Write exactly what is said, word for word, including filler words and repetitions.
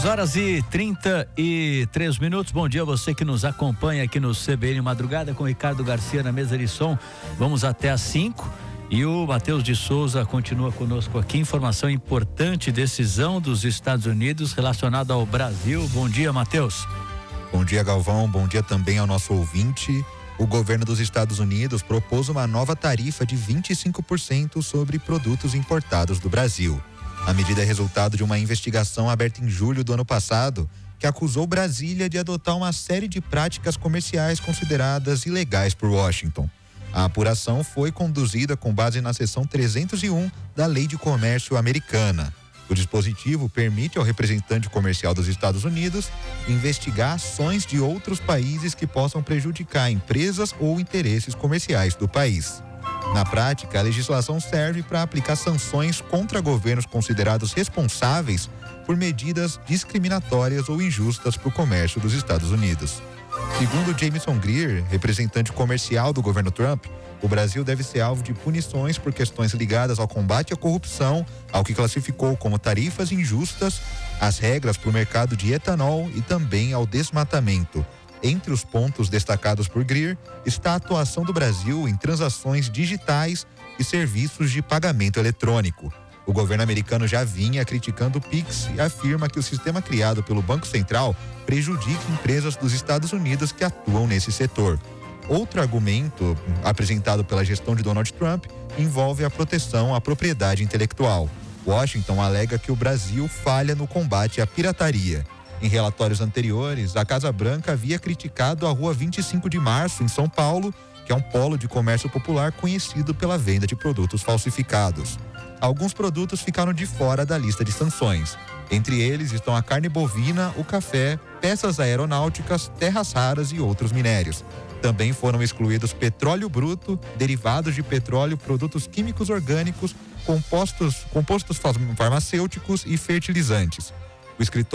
Horas e trinta e três minutos. Bom dia a você que nos acompanha aqui no C B N Madrugada com Ricardo Garcia na mesa de som. Vamos até às cinco e o Matheus de Souza continua conosco aqui. Informação importante, decisão dos Estados Unidos relacionada ao Brasil. Bom dia, Matheus. Bom dia, Galvão. Bom dia também ao nosso ouvinte. O governo dos Estados Unidos propôs uma nova tarifa de vinte e cinco por cento sobre produtos importados do Brasil. A medida é resultado de uma investigação aberta em julho do ano passado, que acusou Brasília de adotar uma série de práticas comerciais consideradas ilegais por Washington. A apuração foi conduzida com base na seção trezentos e um da Lei de Comércio Americana. O dispositivo permite ao representante comercial dos Estados Unidos investigar ações de outros países que possam prejudicar empresas ou interesses comerciais do país. Na prática, a legislação serve para aplicar sanções contra governos considerados responsáveis por medidas discriminatórias ou injustas para o comércio dos Estados Unidos. Segundo Jamieson Greer, representante comercial do governo Trump, o Brasil deve ser alvo de punições por questões ligadas ao combate à corrupção, ao que classificou como tarifas injustas, às regras para o mercado de etanol e também ao desmatamento. Entre os pontos destacados por Greer está a atuação do Brasil em transações digitais e serviços de pagamento eletrônico. O governo americano já vinha criticando o Pix e afirma que o sistema criado pelo Banco Central prejudica empresas dos Estados Unidos que atuam nesse setor. Outro argumento apresentado pela gestão de Donald Trump envolve a proteção à propriedade intelectual. Washington alega que o Brasil falha no combate à pirataria. Em relatórios anteriores, a Casa Branca havia criticado a Rua vinte e cinco de Março, em São Paulo, que é um polo de comércio popular conhecido pela venda de produtos falsificados. Alguns produtos ficaram de fora da lista de sanções. Entre eles estão a carne bovina, o café, peças aeronáuticas, terras raras e outros minérios. Também foram excluídos petróleo bruto, derivados de petróleo, produtos químicos orgânicos, compostos, compostos farmacêuticos e fertilizantes. O escritório